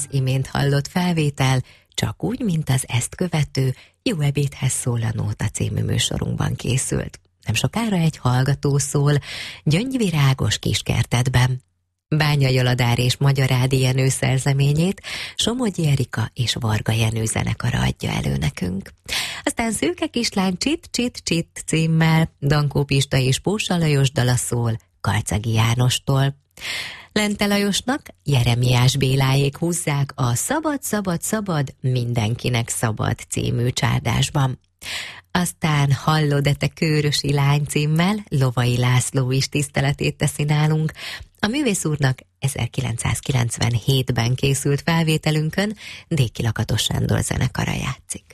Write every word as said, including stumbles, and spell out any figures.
Az imént hallott felvétel csak úgy, mint az ezt követő Jó ebédhez szól a Nóta című műsorunkban készült. Nem sokára egy hallgató szól Gyöngyvirágos kiskertedben. Bányai Aladár és Magyar Ádi Jenő szerzeményét Somogyi Erika és Varga Jenő zenekara adja elő nekünk. Aztán Szőke kislány Csit Csit Csit címmel Dankó Pista és Pósa Lajos dala szól Kalcagi Jánostól. Lente Lajosnak Jeremiás Béláék húzzák a Szabad, szabad, szabad, mindenkinek szabad című csárdásban. Aztán Hallod-e te kőrösi lány címmel Lovai László is tiszteletét teszi nálunk. A művész úrnak ezerkilencszázkilencvenhétben készült felvételünkön Déki Lakatos Sándor zenekara játszik.